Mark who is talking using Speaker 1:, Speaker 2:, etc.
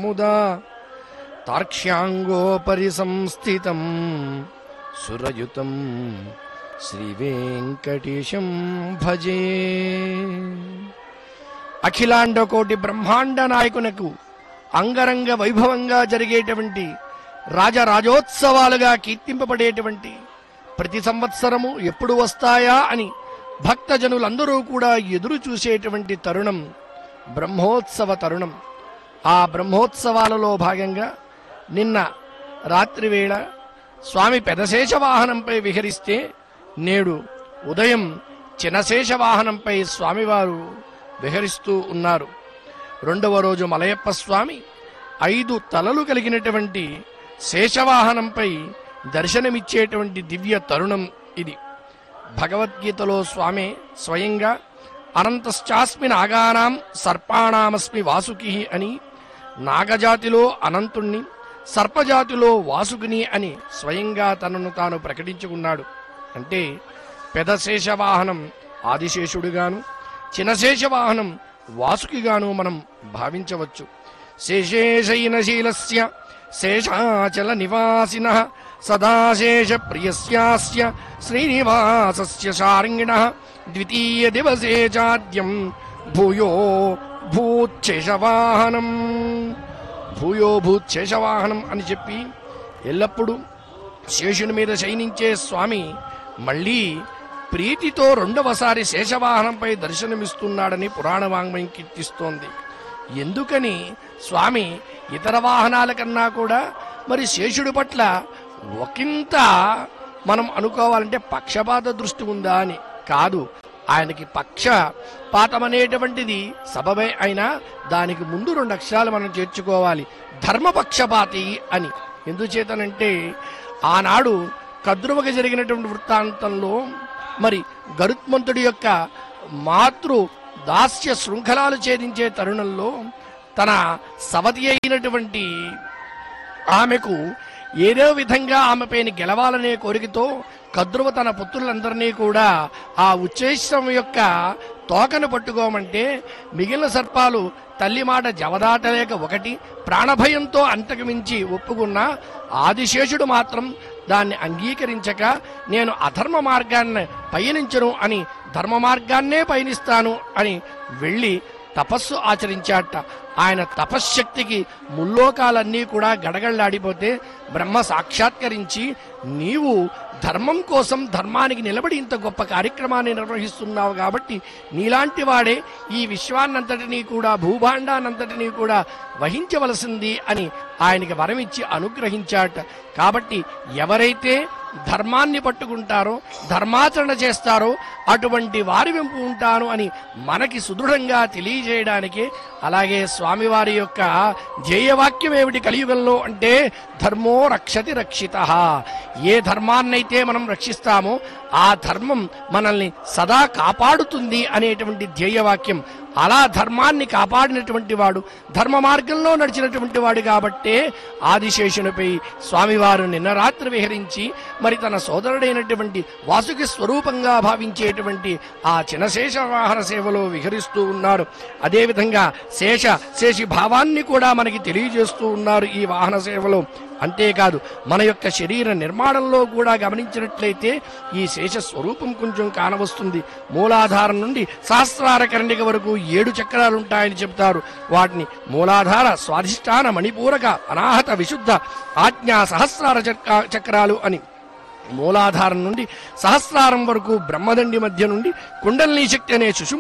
Speaker 1: ముదా తార్క్ష్యాంగోపరి సంస్థితం సురయుతం శ్రీవేంకటేశం భజే. అఖిలాండ కోటి బ్రహ్మాండ నాయకునకు అంగరంగ వైభవంగా జరిగేటువంటి రాజరాజోత్సవాలుగా కీర్తింపబడేటువంటి ప్రతి సంవత్సరము ఎప్పుడు వస్తాయా అని భక్తజనులందరూ కూడా ఎదురు చూసేటువంటి తరుణం బ్రహ్మోత్సవ తరుణం. ఆ బ్రహ్మోత్సవాలలో భాగంగా నిన్న రాత్రివేళ స్వామి పెదశేష వాహనంపై విహరిస్తే నేడు ఉదయం చినశేష వాహనంపై స్వామివారు విహరిస్తూ ఉన్నారు. రెండవ రోజు మలయప్ప స్వామి 5 తలలు కలిగినటువంటి శేషవాహనంపై దర్శనమిచ్చేటువంటి దివ్య తరుణం ఇది. భగవద్గీతలో స్వామి స్వయంగా అనంతశ్చాస్మి నాగానాం సర్పాణామస్మి వాసుకి అని, నాగజాతిలో అనంతుణ్ణి సర్పజాతిలో వాసుకిని అని స్వయంగా తనను తాను ప్రకటించుకున్నాడు. అంటే పెదశేషవాహనం ఆదిశేషుడుగాను చినశేషవాహనం వాసుకిగాను మనం భావించవచ్చు. శేషేశయనశీలస్య శేషాచల నివాసినః సదాశేష ప్రియస్యాస్య శ్రీనివాసస్య శార్ంగిణః ద్వితీయ దివసే చాద్యం భూయో భూచ్ఛేషవాహనం. భూయో భూచ్ఛేషవాహనం అని చెప్పి ఎల్లప్పుడూ శేషుని మీద శయనించే స్వామి మళ్ళీ ప్రీతితో రెండవసారి శేషవాహనంపై దర్శనమిస్తున్నాడని పురాణ వాంగ్మయం కీర్తిస్తోంది. ఎందుకని స్వామి ఇతర వాహనాల కన్నా కూడా మరి శేషుడి పట్ల ఒకంత మనం అనుకోవాలంటే పక్షపాత దృష్టి ఉందా అని కాదు. ఆయనకి పక్షపాతం అనేటువంటిది సబబే అయినా దానికి ముందు 2 అక్షరాలు మనం చేర్చుకోవాలి, ధర్మపక్షపాతి అని. ఎందుచేతనంటే ఆనాడు కద్రువకి జరిగినటువంటి వృత్తాంతంలో మరి గరుత్మంతుడి యొక్క మాతృ దాస్య శృంఖలాలు ఛేదించే తరుణంలో తన సవతి అయినటువంటి ఆమెకు ఏదో విధంగా ఆమెపైన గెలవాలనే కోరికతో కద్రువ తన పుత్రులందరినీ కూడా ఆ ఉచ్ఛేషం యొక్క తోకను పట్టుకోమంటే మిగిలిన సర్పాలు తల్లి మాట జవదాటలేక ఒకటి ప్రాణభయంతో అంతకు మించి ఒప్పుకున్న ఆదిశేషుడు మాత్రం దాన్ని అంగీకరించక నేను అధర్మ మార్గాన్ని పయనించను అని ధర్మ మార్గాన్నే పయనిస్తాను అని వెళ్ళి తపస్సు ఆచరించాట. ఆయన తపశ్శక్తికి ముల్లోకాలన్నీ కూడా గడగళ్లాడిపోతే బ్రహ్మ సాక్షాత్కరించి నీవు ధర్మం కోసం ధర్మానికి నిలబడి ఇంత గొప్ప కార్యక్రమాన్ని నిర్వహిస్తున్నావు కాబట్టి నీలాంటి వాడే ఈ విశ్వాన్నంతటినీ కూడా భూభాండానంతటినీ కూడా వహించవలసింది అని ఆయనకి వరమిచ్చి అనుగ్రహించాట. కాబట్టి ఎవరైతే ధర్మాన్ని పట్టుకుంటారో ధర్మాచరణ చేస్తారో అటువంటి వారి వెంపు ఉంటాను అని మనకి సుదృఢంగా తెలియజేయడానికి, అలాగే స్వామివారి యొక్క ధ్యేయవాక్యం ఏమిటి కలియుగంలో అంటే ధర్మో రక్షతి రక్షితః. ఏ ధర్మాన్నైతే మనం రక్షిస్తామో ఆ ధర్మం మనల్ని సదా కాపాడుతుంది అనేటువంటి ధ్యేయవాక్యం. అలా ధర్మాన్ని కాపాడినటువంటి వాడు ధర్మ మార్గంలో నడిచినటువంటి వాడు కాబట్టే ఆదిశేషునిపై స్వామివారు నిన్న రాత్రి విహరించి మరి తన సోదరుడైనటువంటి వాసుకి స్వరూపంగా భావించేటువంటి ఆ చినశేష వాహన సేవలో విహరిస్తూ ఉన్నారు. అదేవిధంగా శేషి భావాన్ని కూడా మనకి తెలియజేస్తూ ఉన్నారు ఈ వాహన సేవలో. అంతేకాదు మన యొక్క శరీర నిర్మాణంలో కూడా గమనించినట్లయితే ఈ శేష స్వరూపం కొంచెం కానవస్తుంది. మూలాధారం నుండి సహస్రార కర్ణిక వరకు 7 చక్రాలు ఉంటాయని చెబుతారు. వాటిని మూలాధార, స్వాధిష్టాన, మణిపూరక, అనాహత, విశుద్ధ, ఆజ్ఞా, సహస్రార చక్రాలు అని. మూలాధారం నుండి సహస్రారం వరకు బ్రహ్మదండి మధ్య నుండి కుండలినీ శక్తి అనే